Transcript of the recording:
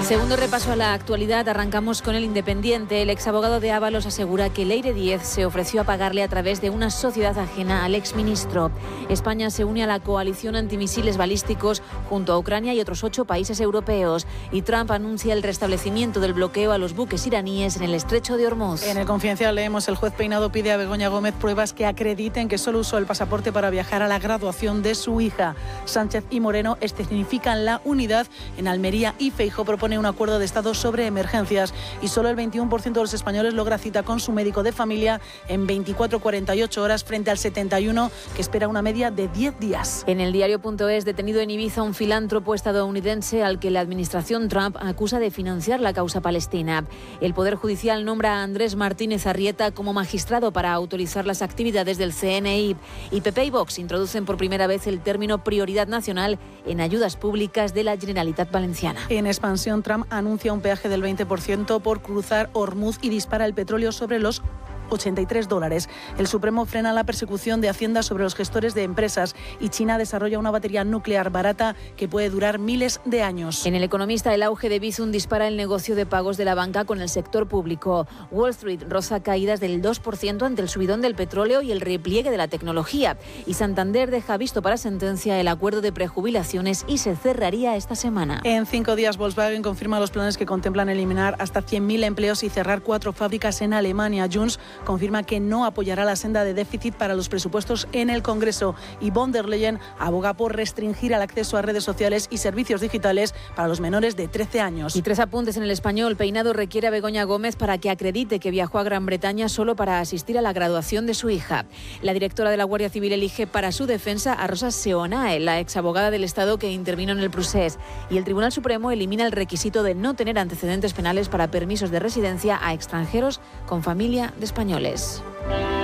Segundo repaso a la actualidad, arrancamos con El Independiente. El exabogado de Ábalos asegura que Leire Díez se ofreció a pagarle a través de una sociedad ajena al exministro. España se une a la coalición antimisiles balísticos junto a Ucrania y otros 8 países europeos. Y Trump anuncia el restablecimiento del bloqueo a los buques iraníes en el estrecho de Hormuz. En El Confidencial leemos: el juez Peinado pide a Begoña Gómez pruebas que acrediten que solo usó el pasaporte para viajar a la graduación de su hija. Sánchez y Moreno escenifican la unidad en Almería y Feijóo propone un acuerdo de Estado sobre emergencias y solo el 21% de los españoles logra cita con su médico de familia en 24-48 horas frente al 71% que espera una media de 10 días. En el diario.es, detenido en Ibiza un filántropo estadounidense al que la administración Trump acusa de financiar la causa palestina. El Poder Judicial nombra a Andrés Martínez Arrieta como magistrado para autorizar las actividades del CNI y PP y Vox introducen por primera vez el término prioridad nacional en ayudas públicas de la Generalitat Valenciana. En expansión, Trump anuncia un peaje del 20% por cruzar Hormuz y dispara el petróleo sobre los $83. El Supremo frena la persecución de Hacienda sobre los gestores de empresas y China desarrolla una batería nuclear barata que puede durar miles de años. En El Economista, el auge de Bizum dispara el negocio de pagos de la banca con el sector público. Wall Street roza caídas del 2% ante el subidón del petróleo y el repliegue de la tecnología. Y Santander deja visto para sentencia el acuerdo de prejubilaciones y se cerraría esta semana. En 5 días, Volkswagen confirma los planes que contemplan eliminar hasta 100.000 empleos y cerrar 4 fábricas en Alemania. Junts confirma que no apoyará la senda de déficit para los presupuestos en el Congreso y von der Leyen aboga por restringir el acceso a redes sociales y servicios digitales para los menores de 13 años. Y 3 apuntes en El Español. Peinado requiere a Begoña Gómez para que acredite que viajó a Gran Bretaña solo para asistir a la graduación de su hija. La directora de la Guardia Civil elige para su defensa a Rosa Seonae, la exabogada del Estado que intervino en el procés. Y el Tribunal Supremo elimina el requisito de no tener antecedentes penales para permisos de residencia a extranjeros con familia de españoles.